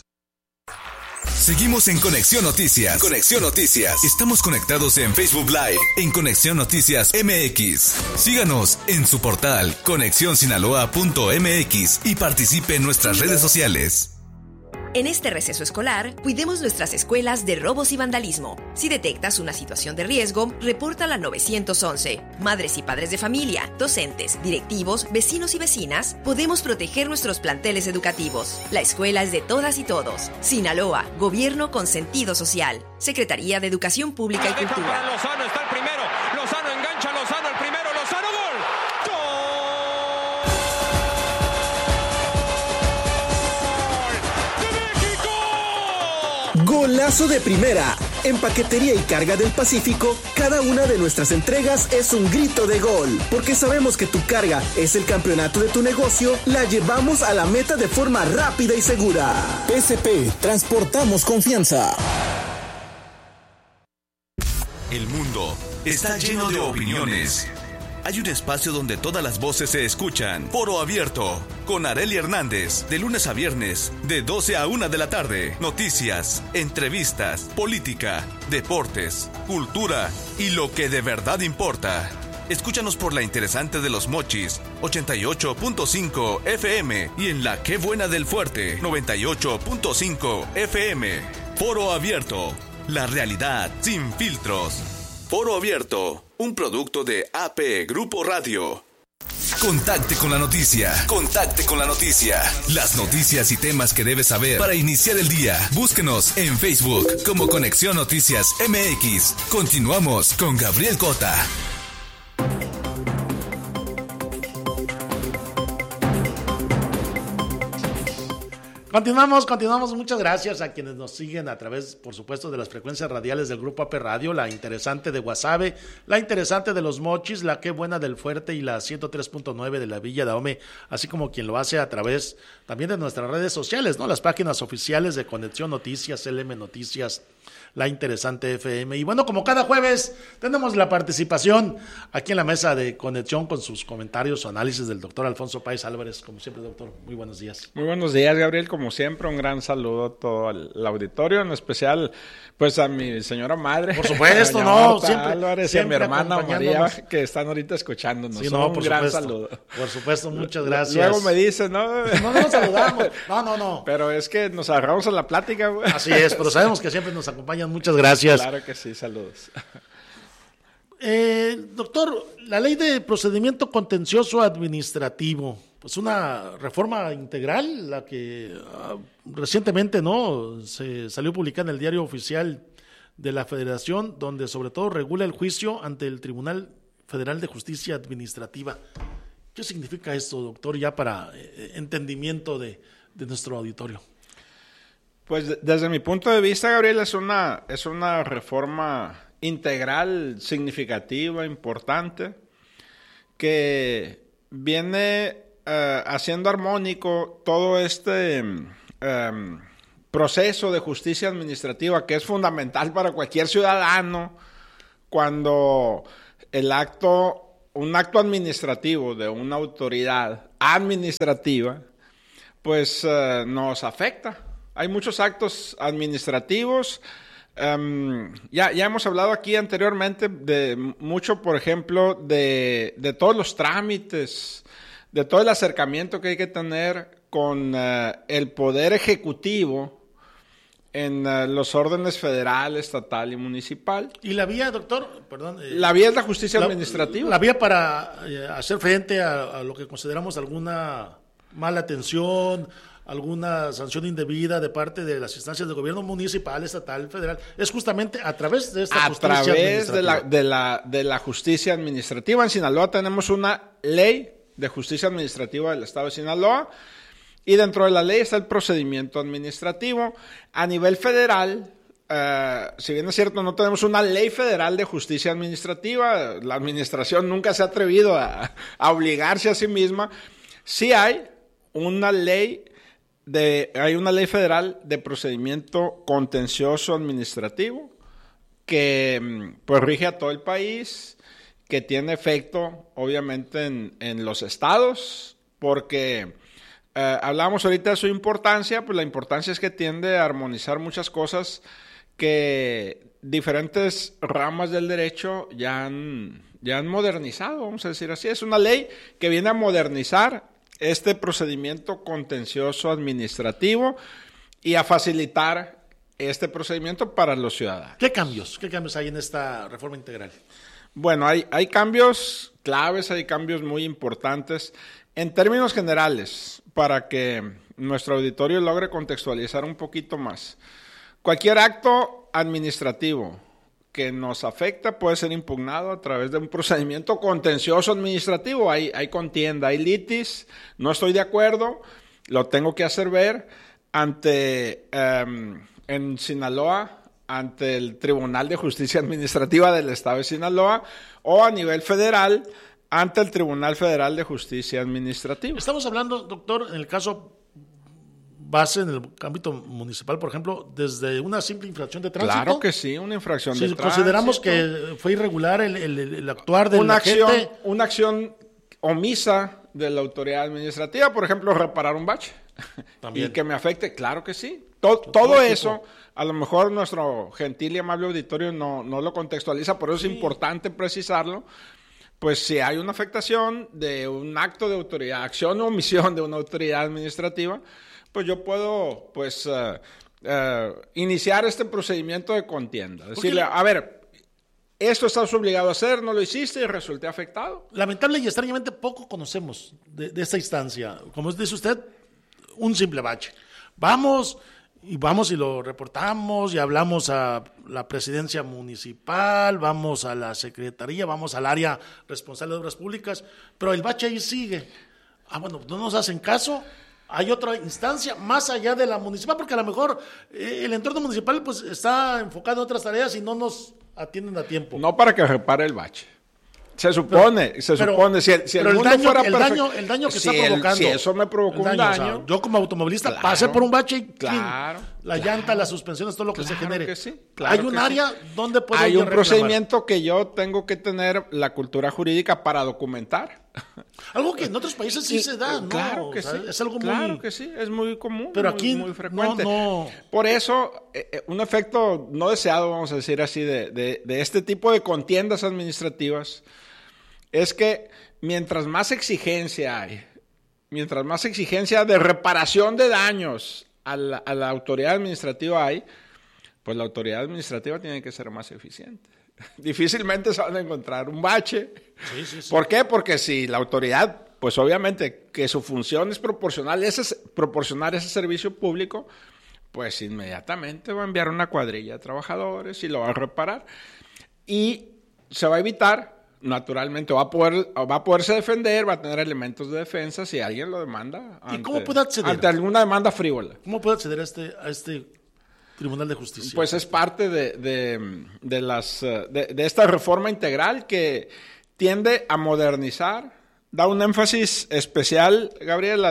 Seguimos en Conexión Noticias. Conexión Noticias. Estamos conectados en Facebook Live, en Conexión Noticias MX. Síganos en su portal conexionsinaloa.mx y participe en nuestras redes sociales. En este receso escolar, cuidemos nuestras escuelas de robos y vandalismo. Si detectas una situación de riesgo, repórtala al 911. Madres y padres de familia, docentes, directivos, vecinos y vecinas, podemos proteger nuestros planteles educativos. La escuela es de todas y todos. Sinaloa, gobierno con sentido social. Secretaría de Educación Pública y Cultura. Para Lozano, está el primero. Lozano engancha, Lozano el primero. Lozano, gol. Golazo de primera. En Paquetería y Carga del Pacífico, cada una de nuestras entregas es un grito de gol. Porque sabemos que tu carga es el campeonato de tu negocio, la llevamos a la meta de forma rápida y segura. PSP, transportamos confianza. El mundo está lleno de opiniones. Hay un espacio donde todas las voces se escuchan. Foro Abierto, con Arely Hernández, de lunes a viernes, de 12 a 1 de la tarde. Noticias, entrevistas, política, deportes, cultura y lo que de verdad importa. Escúchanos por la interesante de Los Mochis, 88.5 FM y en la Qué Buena del Fuerte, 98.5 FM. Foro Abierto, la realidad sin filtros. Foro Abierto, un producto de AP Grupo Radio. Contacte con la noticia. Contacte con la noticia. Las noticias y temas que debes saber para iniciar el día. Búsquenos en Facebook como Conexión Noticias MX. Continuamos con Gabriel Cota. Continuamos. Muchas gracias a quienes nos siguen a través, por supuesto, de las frecuencias radiales del Grupo AP Radio, la interesante de Guasave, la interesante de Los Mochis, la Qué Buena del Fuerte y la 103.9 de la Villa Dahomey, así como quien lo hace a través también de nuestras redes sociales, ¿no? Las páginas oficiales de Conexión Noticias, LM Noticias La Interesante FM. Y bueno, como cada jueves, tenemos la participación aquí en la mesa de conexión con sus comentarios o análisis del doctor Alfonso Páez Álvarez. Como siempre, doctor, muy buenos días. Muy buenos días, Gabriel. Como siempre, un gran saludo a todo el auditorio, en especial pues a mi señora madre. Por supuesto, no, Marta siempre Álvarez, siempre y a mi hermana María, que están ahorita escuchándonos. Sí, no, un gran saludo. Por supuesto, muchas gracias. Luego me dicen, ¿no? No nos saludamos. No. Pero es que nos agarramos a la plática, güey. Así es, pero sabemos que siempre nos acompañan. Muchas gracias. Claro que sí, saludos. Doctor, la ley de procedimiento contencioso administrativo, pues una reforma integral, la que recientemente se salió publicada en el Diario Oficial de la Federación, donde sobre todo regula el juicio ante el Tribunal Federal de Justicia Administrativa. ¿Qué significa esto, doctor, ya para entendimiento de nuestro auditorio? Pues desde mi punto de vista, Gabriel, es una reforma integral, significativa, importante, que viene haciendo armónico todo este proceso de justicia administrativa, que es fundamental para cualquier ciudadano cuando un acto administrativo de una autoridad administrativa, pues nos afecta. Hay muchos actos administrativos. Ya hemos hablado aquí anteriormente de mucho, por ejemplo, de todos los trámites, de todo el acercamiento que hay que tener con el poder ejecutivo en los órdenes federal, estatal y municipal. ¿Y la vía, doctor? Perdón. La vía es la justicia administrativa. La vía para hacer frente a lo que consideramos alguna mala atención, alguna sanción indebida de parte de las instancias de gobierno municipal, estatal, federal, es justamente a través de esta justicia administrativa. A través de la justicia administrativa. En Sinaloa tenemos una ley de justicia administrativa del estado de Sinaloa, y dentro de la ley está el procedimiento administrativo. A nivel federal, si bien es cierto, no tenemos una ley federal de justicia administrativa, la administración nunca se ha atrevido a obligarse a sí misma, sí hay una ley federal de procedimiento contencioso administrativo que pues rige a todo el país, que tiene efecto obviamente en los estados, porque hablábamos ahorita de su importancia, pues la importancia es que tiende a armonizar muchas cosas que diferentes ramas del derecho ya han modernizado, vamos a decir así. Es una ley que viene a modernizar este procedimiento contencioso administrativo y a facilitar este procedimiento para los ciudadanos. ¿Qué cambios hay en esta reforma integral? Bueno, hay cambios claves, hay cambios muy importantes. En términos generales, para que nuestro auditorio logre contextualizar un poquito más, cualquier acto administrativo que nos afecta puede ser impugnado a través de un procedimiento contencioso administrativo. Hay contienda, hay litis, no estoy de acuerdo, lo tengo que hacer ver en Sinaloa, ante el Tribunal de Justicia Administrativa del Estado de Sinaloa, o a nivel federal, ante el Tribunal Federal de Justicia Administrativa. Estamos hablando, doctor, en el caso base en el ámbito municipal, por ejemplo, desde una simple infracción de tránsito. Claro que sí, una infracción de tránsito. Consideramos que fue irregular el actuar del agente. Una acción omisa de la autoridad administrativa, por ejemplo, reparar un bache. También. Y que me afecte, claro que sí. Todo eso, a lo mejor nuestro gentil y amable auditorio no lo contextualiza, por eso es importante precisarlo. Pues si hay una afectación de un acto de autoridad, acción o omisión de una autoridad administrativa, pues yo puedo iniciar este procedimiento de contienda. Decirle, a ver, esto estás obligado a hacer, no lo hiciste y resulté afectado. Lamentable y extrañamente poco conocemos de esta instancia. Como dice usted, un simple bache. Vamos y lo reportamos y hablamos a la presidencia municipal, vamos a la secretaría, vamos al área responsable de obras públicas, pero el bache ahí sigue. Bueno, no nos hacen caso. Hay otra instancia más allá de la municipal, porque a lo mejor el entorno municipal pues está enfocado en otras tareas y no nos atienden a tiempo. No para que repare el bache. Se supone. Si el mundo fuera perfecto. El daño que está provocando. Si eso me provocó un daño. O sea, yo como automovilista pasé por un bache y claro, la llanta, las suspensiones, todo lo que se genere. Que sí, hay un área donde puedo hay un reclamar. procedimiento que yo tengo que tener la cultura jurídica para documentar. Algo que en otros países sí se da, ¿no? Claro que sí. Es algo claro que sí, es muy común. Pero aquí muy frecuente. No. Por eso, un efecto no deseado, vamos a decir así, de este tipo de contiendas administrativas, es que mientras más exigencia hay, mientras más exigencia de reparación de daños a la autoridad administrativa hay, pues la autoridad administrativa tiene que ser más eficiente. Difícilmente se van a encontrar un bache. Sí. ¿Por qué? Porque si la autoridad, pues obviamente que su función es proporcionar ese servicio público, pues inmediatamente va a enviar una cuadrilla de trabajadores y lo va a reparar. Y se va a evitar, naturalmente, va a poderse defender, va a tener elementos de defensa si alguien lo demanda. ¿Y cómo puede acceder? Ante alguna demanda frívola. ¿Cómo puede acceder a este Tribunal de Justicia? Pues es parte de esta reforma integral que tiende a modernizar, da un énfasis especial, Gabriel,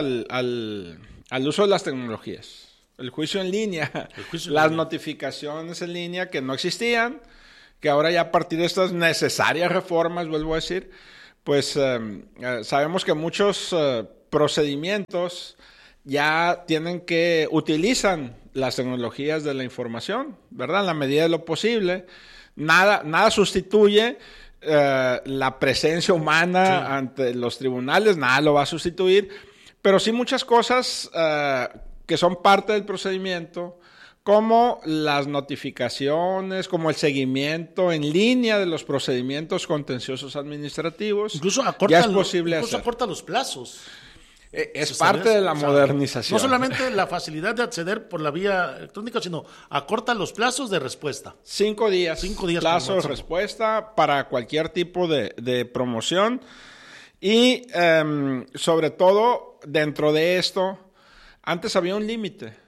al uso de las tecnologías. El juicio en línea, las notificaciones en línea que no existían, que ahora ya a partir de estas necesarias reformas, vuelvo a decir, pues sabemos que muchos procedimientos ya utilizan las tecnologías de la información, ¿verdad? En la medida de lo posible. Nada sustituye la presencia humana ante los tribunales, nada lo va a sustituir, pero sí muchas cosas que son parte del procedimiento, como las notificaciones, como el seguimiento en línea de los procedimientos contenciosos administrativos. Incluso acorta los plazos. Es parte de la modernización. No solamente la facilidad de acceder por la vía electrónica, sino acorta los plazos de respuesta. 5 días. 5 días. Plazo de respuesta para cualquier tipo de promoción. Y sobre todo, dentro de esto, antes había un límite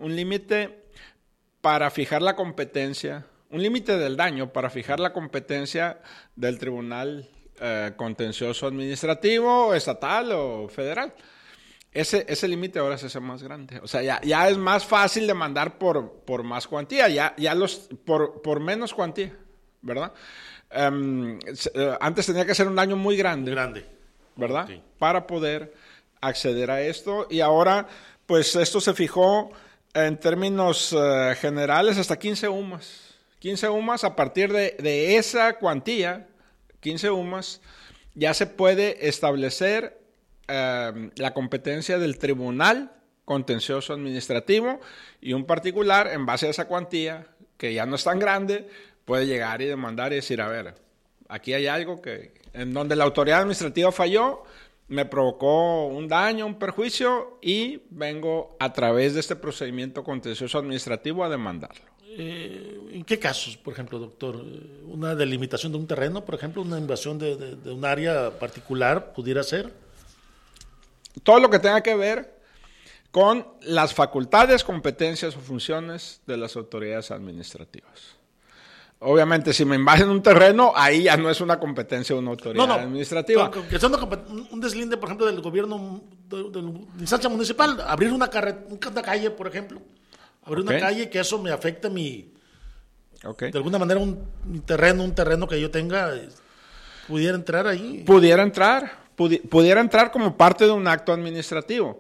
para fijar la competencia, un límite del daño para fijar la competencia del tribunal contencioso administrativo, estatal o federal. Ese límite ahora se hace más grande. O sea, ya es más fácil demandar por más cuantía, por menos cuantía, ¿verdad? Antes tenía que ser un daño muy grande. ¿Verdad? Okay. Para poder acceder a esto. Y ahora, pues esto se fijó en términos generales hasta 15 UMAS. 15 UMAS, a partir de esa cuantía, 15 UMAS, ya se puede establecer la competencia del Tribunal Contencioso Administrativo, y un particular, en base a esa cuantía, que ya no es tan grande, puede llegar y demandar y decir, a ver, aquí hay algo en donde la autoridad administrativa falló, me provocó un daño, un perjuicio, y vengo a través de este procedimiento contencioso administrativo a demandarlo. ¿En qué casos, por ejemplo, doctor? ¿Una delimitación de un terreno, por ejemplo, una invasión de un área particular pudiera ser? Todo lo que tenga que ver con las facultades, competencias o funciones de las autoridades administrativas. Obviamente, si me invaden un terreno, ahí ya no es una competencia de una autoridad administrativa. Que sea un deslinde, por ejemplo, del gobierno, de la instancia municipal, abrir una calle, por ejemplo. Abrir una calle, que eso me afecte de alguna manera un terreno que yo tenga, pudiera entrar ahí. Pudiera entrar como parte de un acto administrativo.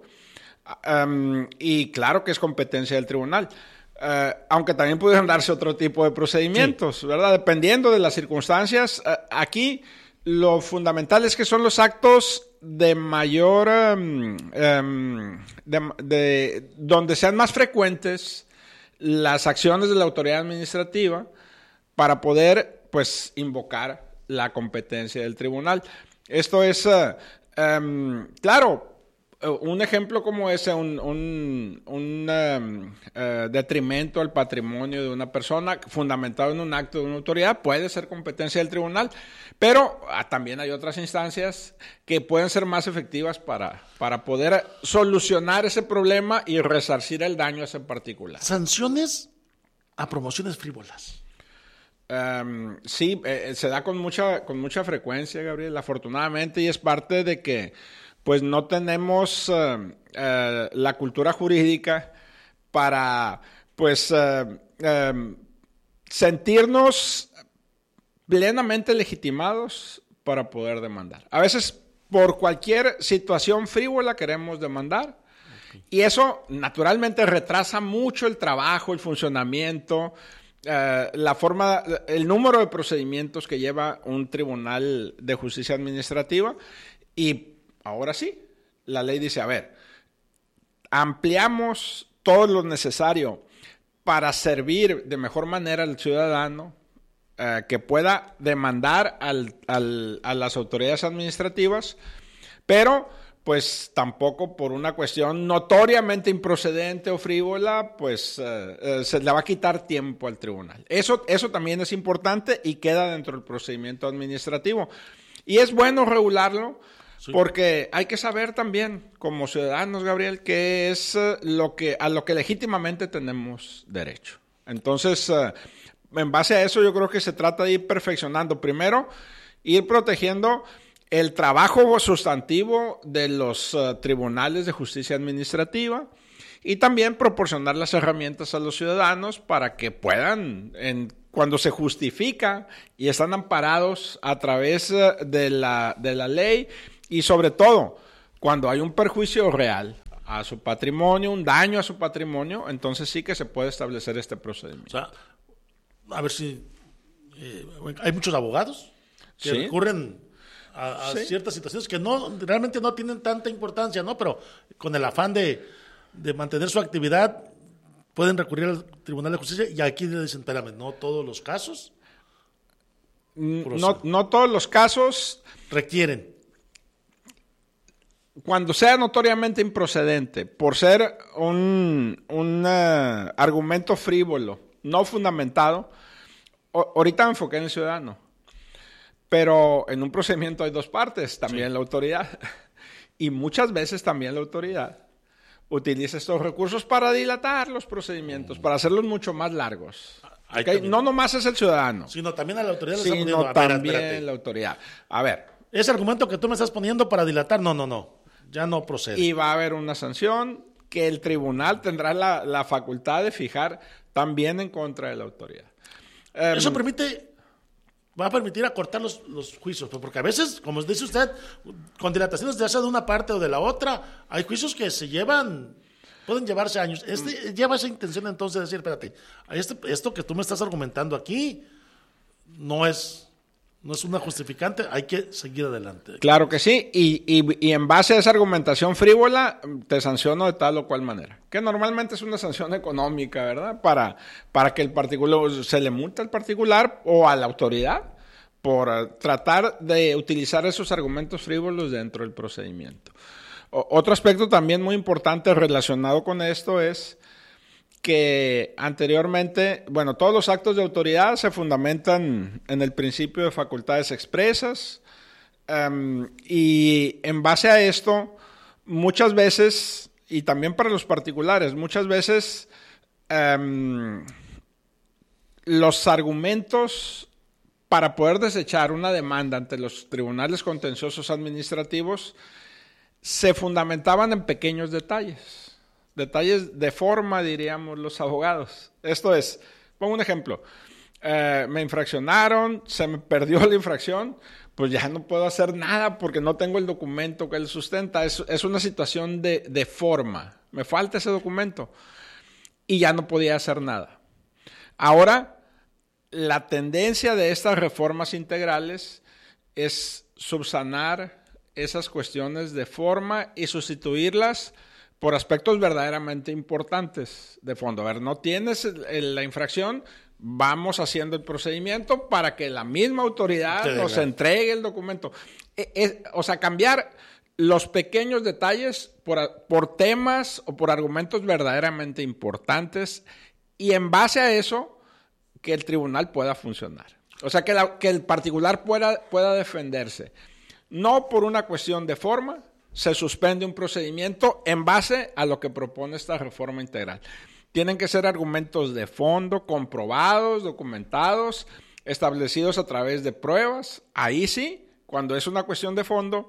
Y claro que es competencia del tribunal. Aunque también pudieran darse otro tipo de procedimientos, sí, ¿verdad? Dependiendo de las circunstancias. Aquí lo fundamental es que son los actos de mayor, donde sean más frecuentes las acciones de la autoridad administrativa para poder, pues, invocar la competencia del tribunal. Esto es, claro, un ejemplo como ese, un detrimento al patrimonio de una persona fundamentado en un acto de una autoridad puede ser competencia del tribunal, pero también hay otras instancias que pueden ser más efectivas para poder solucionar ese problema y resarcir el daño a ese particular. ¿Sanciones a promociones frívolas? Sí, se da con mucha frecuencia, Gabriel, afortunadamente, y es parte de que pues no tenemos la cultura jurídica para pues sentirnos plenamente legitimados para poder demandar. A veces por cualquier situación frívola queremos demandar, y eso naturalmente retrasa mucho el trabajo, el funcionamiento, la forma, el número de procedimientos que lleva un tribunal de justicia administrativa. Y ahora sí, la ley dice, a ver, ampliamos todo lo necesario para servir de mejor manera al ciudadano, que pueda demandar a las autoridades administrativas, pero pues tampoco por una cuestión notoriamente improcedente o frívola, pues se le va a quitar tiempo al tribunal. Eso también es importante y queda dentro del procedimiento administrativo. Y es bueno regularlo, sí, porque hay que saber también, como ciudadanos, Gabriel, qué es a lo que legítimamente tenemos derecho. Entonces, en base a eso, yo creo que se trata de ir perfeccionando. Primero, ir protegiendo el trabajo sustantivo de los tribunales de justicia administrativa, y también proporcionar las herramientas a los ciudadanos para que puedan, cuando se justifica y están amparados a través de la ley, y sobre todo cuando hay un perjuicio real a su patrimonio, un daño a su patrimonio, entonces sí que se puede establecer este procedimiento. O sea, a ver si hay muchos abogados que sí recurren a sí, ciertas situaciones que realmente no tienen tanta importancia, ¿no? Pero con el afán de mantener su actividad, pueden recurrir al Tribunal de Justicia, y aquí le dicen, espérame, no todos los casos. No todos los casos requieren. Cuando sea notoriamente improcedente, por ser un argumento frívolo, no fundamentado, ahorita me enfoqué en el ciudadano. Pero en un procedimiento hay dos partes, también sí, la autoridad. Y muchas veces también la autoridad utiliza estos recursos para dilatar los procedimientos, para hacerlos mucho más largos. ¿Okay? No nomás es el ciudadano, sino también a la autoridad. Sino también la autoridad. A ver. Ese argumento que tú me estás poniendo para dilatar, no, ya no procede. Y va a haber una sanción que el tribunal tendrá la facultad de fijar también en contra de la autoridad. Eso va a permitir acortar los juicios, porque a veces, como dice usted, con dilataciones ya sea de una parte o de la otra, hay juicios que pueden llevarse años. Lleva esa intención entonces de decir, espérate, esto que tú me estás argumentando aquí no es una justificante, hay que seguir adelante. Claro que sí, y en base a esa argumentación frívola, te sanciono de tal o cual manera, que normalmente es una sanción económica, ¿verdad? Para que el particular, se le multa al particular o a la autoridad por tratar de utilizar esos argumentos frívolos dentro del procedimiento. Otro aspecto también muy importante relacionado con esto es que anteriormente, todos los actos de autoridad se fundamentan en el principio de facultades expresas, y en base a esto, muchas veces, y también para los particulares, muchas veces los argumentos para poder desechar una demanda ante los tribunales contenciosos administrativos se fundamentaban en pequeños detalles de forma, diríamos los abogados. Esto es, pongo un ejemplo, me infraccionaron, se me perdió la infracción, pues ya no puedo hacer nada porque no tengo el documento que él sustenta. Es una situación de forma, me falta ese documento y ya no podía hacer nada. Ahora, la tendencia de estas reformas integrales es subsanar esas cuestiones de forma y sustituirlas por aspectos verdaderamente importantes de fondo. A ver, no tienes la infracción, vamos haciendo el procedimiento para que la misma autoridad nos entregue el documento. O sea, cambiar los pequeños detalles por temas o por argumentos verdaderamente importantes, y en base a eso que el tribunal pueda funcionar. O sea, que el particular pueda defenderse. No por una cuestión de forma, se suspende un procedimiento en base a lo que propone esta reforma integral. Tienen que ser argumentos de fondo, comprobados, documentados, establecidos a través de pruebas. Ahí sí, cuando es una cuestión de fondo,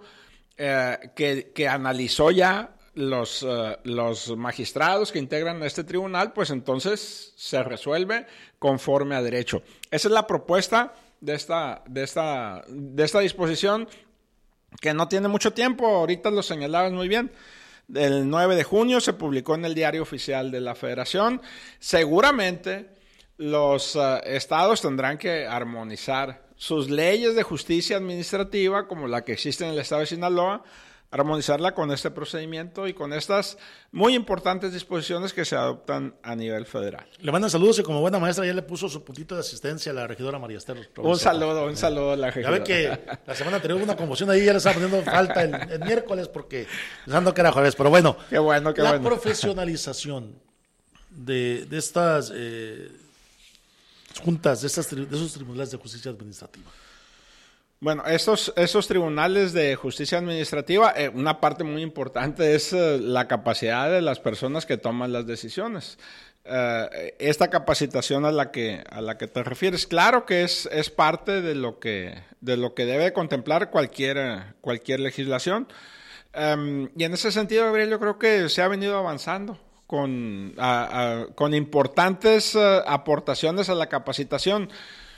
que analizó ya los magistrados que integran este tribunal, pues entonces se resuelve conforme a derecho. Esa es la propuesta de esta disposición, que no tiene mucho tiempo. Ahorita lo señalabas muy bien. El 9 de junio se publicó en el Diario Oficial de la Federación. Seguramente los estados tendrán que armonizar sus leyes de justicia administrativa, como la que existe en el estado de Sinaloa, armonizarla con este procedimiento y con estas muy importantes disposiciones que se adoptan a nivel federal. Le mandan saludos y como buena maestra ya le puso su puntito de asistencia a la regidora María Esther. Un saludo a la regidora. Ya ve que la semana anterior hubo una conmoción ahí, ya le estaba poniendo falta el miércoles porque pensando que era jueves, pero bueno. Qué bueno. La profesionalización de estas juntas, de esos tribunales de justicia administrativa. Bueno, estos tribunales de justicia administrativa, una parte muy importante es la capacidad de las personas que toman las decisiones. Esta capacitación a la que te refieres, claro que es parte de lo que debe contemplar cualquier legislación. Y en ese sentido, Gabriel, yo creo que se ha venido avanzando con importantes aportaciones a la capacitación.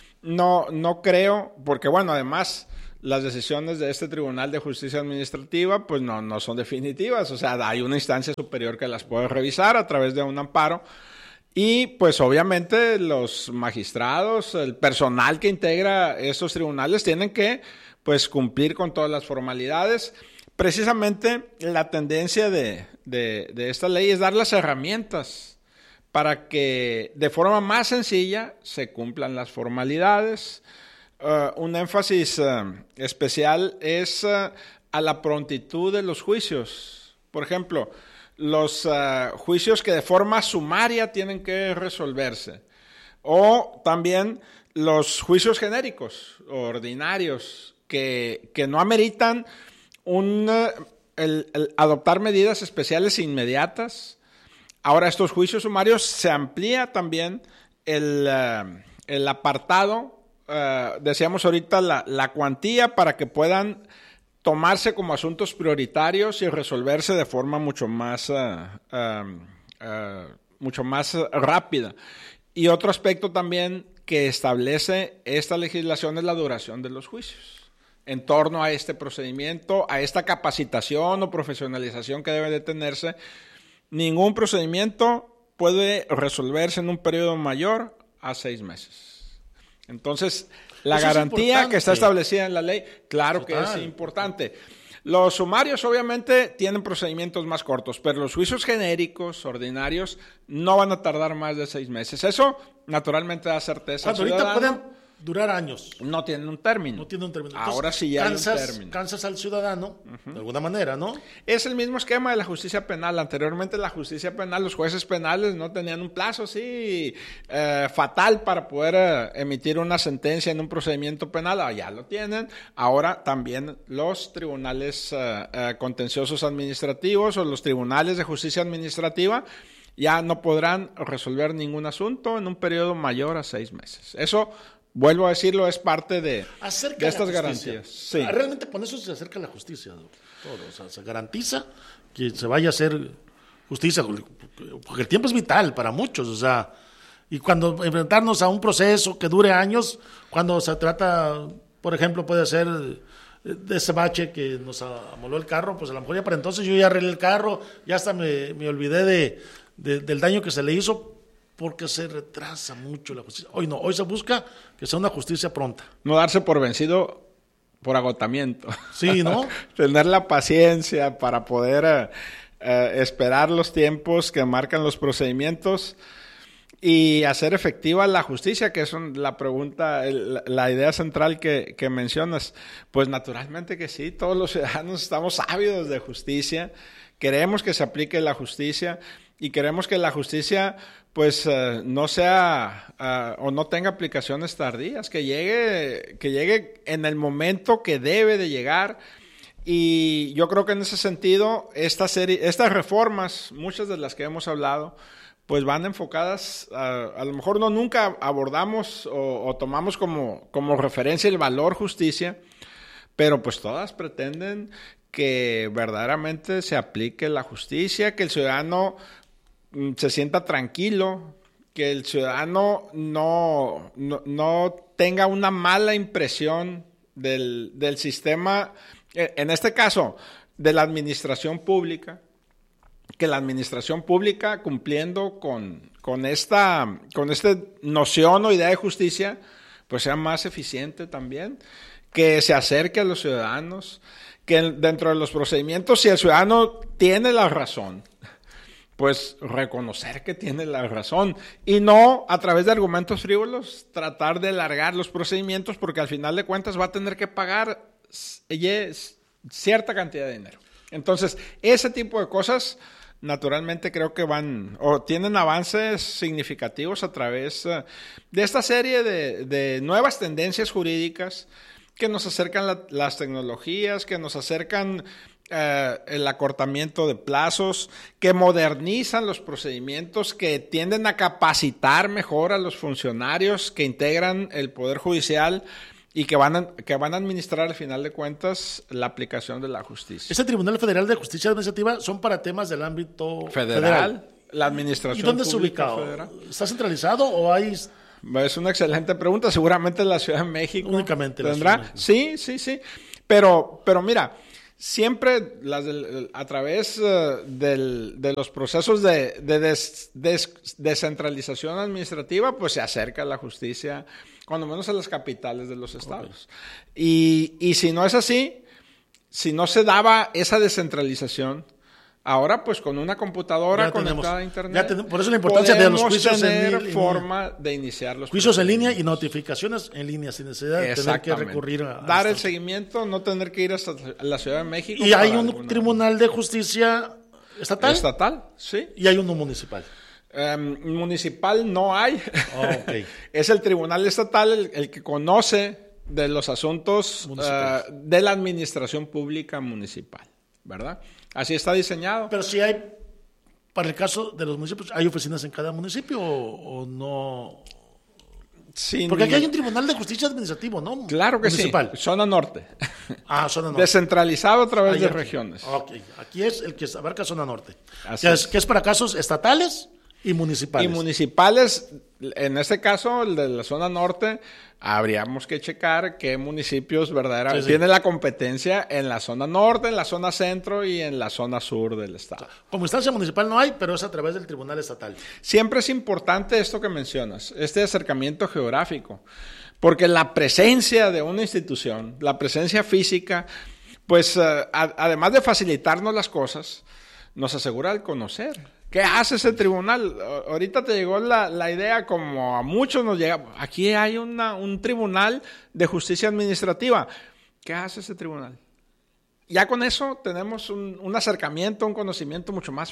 No creo, porque bueno, además las decisiones de este Tribunal de Justicia Administrativa pues no son definitivas, o sea, hay una instancia superior que las puede revisar a través de un amparo y pues obviamente los magistrados, el personal que integra estos tribunales tienen que pues cumplir con todas las formalidades. Precisamente la tendencia de esta ley es dar las herramientas para que de forma más sencilla se cumplan las formalidades. Un énfasis especial es a la prontitud de los juicios. Por ejemplo, los juicios que de forma sumaria tienen que resolverse. O también los juicios genéricos, ordinarios, que no ameritan el adoptar medidas especiales inmediatas. Ahora, estos juicios sumarios se amplía también el apartado, decíamos ahorita, la cuantía para que puedan tomarse como asuntos prioritarios y resolverse de forma mucho más rápida. Y otro aspecto también que establece esta legislación es la duración de los juicios. En torno a este procedimiento, a esta capacitación o profesionalización que debe de tenerse, ningún procedimiento puede resolverse en un periodo mayor a 6 meses. Entonces, la garantía que está establecida en la ley, claro que es importante. Los sumarios obviamente tienen procedimientos más cortos, pero los juicios genéricos, ordinarios, no van a tardar más de 6 meses. Eso, naturalmente, da certeza al ciudadano. Ahorita pueden durar años. No tienen un término. Entonces, ahora sí ya hay un término. Cansas al ciudadano, de alguna manera, ¿no? Es el mismo esquema de la justicia penal. Anteriormente la justicia penal, los jueces penales no tenían un plazo así fatal para poder emitir una sentencia en un procedimiento penal. Ya lo tienen. Ahora también los tribunales contenciosos administrativos o los tribunales de justicia administrativa ya no podrán resolver ningún asunto en un periodo mayor a 6 meses. Eso, vuelvo a decirlo, es parte de estas garantías. Sí. Realmente con eso se acerca la justicia. Todo. O sea, se garantiza que se vaya a hacer justicia, porque el tiempo es vital para muchos. O sea, y cuando enfrentarnos a un proceso que dure años, cuando se trata, por ejemplo, puede ser de ese bache que nos amoló el carro, pues a lo mejor ya para entonces yo ya arreglé el carro, ya hasta me olvidé del daño que se le hizo, porque se retrasa mucho la justicia. Hoy se busca que sea una justicia pronta. No darse por vencido por agotamiento. Sí, ¿no? Tener la paciencia para poder esperar los tiempos que marcan los procedimientos y hacer efectiva la justicia, que es la pregunta, la idea central que mencionas. Pues naturalmente que sí, todos los ciudadanos estamos ávidos de justicia, queremos que se aplique la justicia y queremos que la justicia pues no sea o no tenga aplicaciones tardías, que llegue en el momento que debe de llegar. Y yo creo que en ese sentido estas reformas, muchas de las que hemos hablado, pues van enfocadas, a lo mejor no nunca abordamos o tomamos como referencia el valor justicia, pero pues todas pretenden que verdaderamente se aplique la justicia, que el ciudadano se sienta tranquilo, que el ciudadano no tenga una mala impresión del sistema, en este caso, de la administración pública, que la administración pública, cumpliendo con esta noción o idea de justicia, pues sea más eficiente también, que se acerque a los ciudadanos, que dentro de los procedimientos, si el ciudadano tiene la razón, pues reconocer que tiene la razón y no a través de argumentos frívolos tratar de alargar los procedimientos, porque al final de cuentas va a tener que pagar cierta cantidad de dinero. Entonces, ese tipo de cosas naturalmente creo que van o tienen avances significativos a través de esta serie de nuevas tendencias jurídicas que nos acercan las tecnologías, que nos acercan el acortamiento de plazos, que modernizan los procedimientos, que tienden a capacitar mejor a los funcionarios que integran el Poder Judicial y que van a administrar al final de cuentas la aplicación de la justicia. ¿Ese Tribunal Federal de Justicia Administrativa son para temas del ámbito federal? La administración. ¿Y dónde está ubicado? Federal. ¿Está centralizado o hay...? Es una excelente pregunta. Seguramente en la Ciudad de México. Únicamente tendrá. Sí. Pero mira, siempre a través de los procesos de descentralización administrativa, pues se acerca la justicia, cuando menos a las capitales de los estados. Okay. Y si no es así, si no se daba esa descentralización, ahora pues con una computadora conectada a internet, por eso la importancia de los juicios en línea, forma de iniciar los juicios en línea y notificaciones en línea sin necesidad de tener que recurrir a dar el seguimiento, no tener que ir hasta la Ciudad de México. Y hay un tribunal de justicia estatal, sí, y hay uno municipal. Municipal no hay. Okay. Es el tribunal estatal el que conoce de los asuntos de la administración pública municipal, ¿verdad? Así está diseñado. Pero si hay, para el caso de los municipios, ¿hay oficinas en cada municipio o no? Sí, porque aquí hay un tribunal de justicia administrativo, ¿no? Claro que municipal. Sí. Zona norte. Zona norte. Descentralizado a través de regiones. Ok, aquí es el que abarca zona norte. Que es para casos estatales y municipales. Y municipales, en este caso, el de la zona norte, habríamos que checar qué municipios verdaderamente tienen la competencia en la zona norte, en la zona centro y en la zona sur del estado. O sea, como instancia municipal no hay, pero es a través del tribunal estatal. Siempre es importante esto que mencionas, este acercamiento geográfico, porque la presencia de una institución, la presencia física, pues además de facilitarnos las cosas, nos asegura el conocer. ¿Qué hace ese tribunal? Ahorita te llegó la idea, como a muchos nos llega, aquí hay un tribunal de justicia administrativa. ¿Qué hace ese tribunal? Ya con eso tenemos un acercamiento, un conocimiento mucho más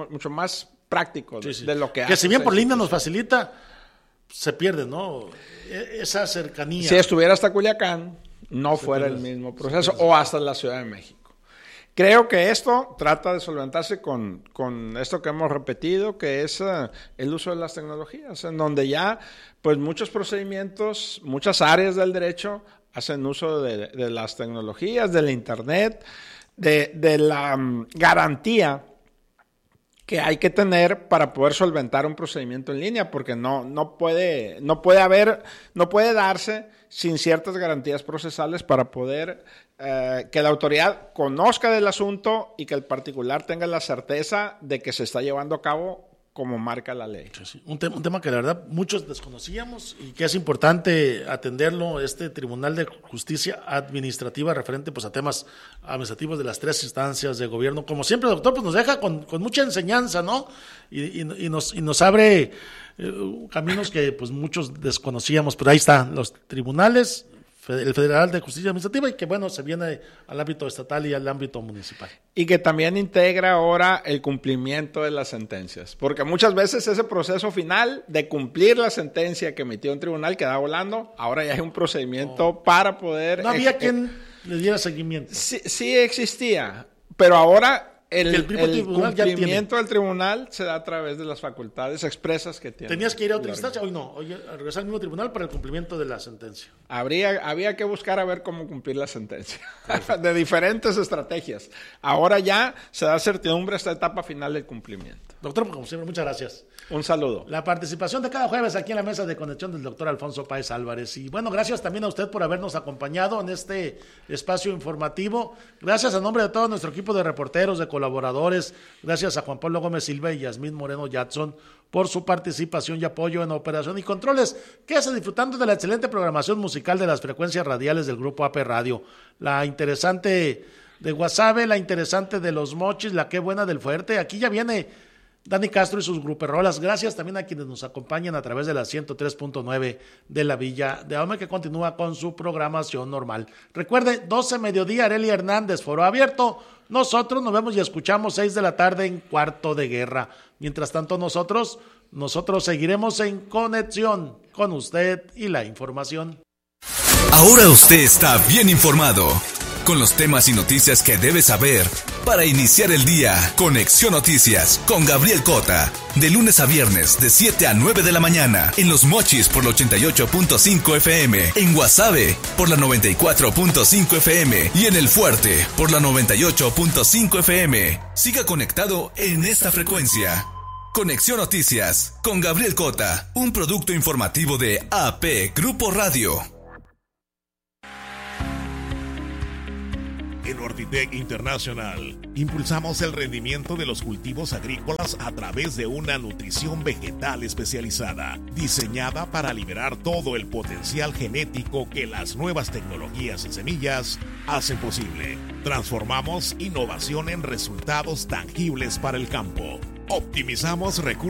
práctico de lo que hace. Que si bien por línea nos facilita, se pierde, ¿no? Esa cercanía. Si estuviera hasta Culiacán, no fuera el mismo proceso, o hasta la Ciudad de México. Creo que esto trata de solventarse con esto que hemos repetido, que es el uso de las tecnologías, en donde ya pues muchos procedimientos, muchas áreas del derecho hacen uso de las tecnologías, del internet, de la garantía que hay que tener para poder solventar un procedimiento en línea, porque no puede darse sin ciertas garantías procesales para poder que la autoridad conozca del asunto y que el particular tenga la certeza de que se está llevando a cabo como marca la ley. Sí. Un tema que la verdad muchos desconocíamos y que es importante atenderlo, este Tribunal de Justicia Administrativa referente pues a temas administrativos de las tres instancias de gobierno. Como siempre, doctor, pues nos deja con mucha enseñanza, ¿no? Y nos abre caminos que pues muchos desconocíamos, pero ahí están los tribunales, el Federal de Justicia Administrativa, y que bueno, se viene al ámbito estatal y al ámbito municipal. Y que también integra ahora el cumplimiento de las sentencias, porque muchas veces ese proceso final de cumplir la sentencia que emitió un tribunal queda volando, ahora ya hay un procedimiento para poder... No había quien le diera seguimiento. Sí existía, pero ahora el cumplimiento del tribunal se da a través de las facultades expresas que tiene. ¿Tenías que ir a otra instancia? Hoy no, hoy regresar al mismo tribunal para el cumplimiento de la sentencia. Había que buscar a ver cómo cumplir la sentencia, de diferentes estrategias. Ahora ya se da certidumbre a esta etapa final del cumplimiento. Doctor, como siempre, muchas gracias. Un saludo. La participación de cada jueves aquí en la mesa de conexión del doctor Alfonso Páez Álvarez. Y bueno, gracias también a usted por habernos acompañado en este espacio informativo. Gracias a nombre de todo nuestro equipo de reporteros, de colaboradores. Gracias a Juan Pablo Gómez Silva y Yasmín Moreno Jackson por su participación y apoyo en operación y controles. Quédese disfrutando de la excelente programación musical de las frecuencias radiales del Grupo AP Radio. La interesante de Guasave, la interesante de Los Mochis, la Qué Buena del Fuerte. Aquí ya viene Dani Castro y sus gruperrolas. Gracias también a quienes nos acompañan a través de la 103.9 de la Villa de Ahome, que continúa con su programación normal. Recuerde, 12 mediodía, Arelia Hernández, Foro Abierto. Nosotros nos vemos y escuchamos 6 de la tarde en Cuarto de Guerra. Mientras tanto, nosotros seguiremos en conexión con usted y la información. Ahora usted está bien informado con los temas y noticias que debe saber para iniciar el día. Conexión Noticias con Gabriel Cota, de lunes a viernes de 7 a 9 de la mañana en Los Mochis por la 88.5 FM, en Guasave por la 94.5 FM y en El Fuerte por la 98.5 FM. Siga conectado en esta frecuencia. Conexión Noticias con Gabriel Cota, un producto informativo de AP Grupo Radio. En Ortitec International impulsamos el rendimiento de los cultivos agrícolas a través de una nutrición vegetal especializada, diseñada para liberar todo el potencial genético que las nuevas tecnologías en semillas hacen posible. Transformamos innovación en resultados tangibles para el campo. Optimizamos recursos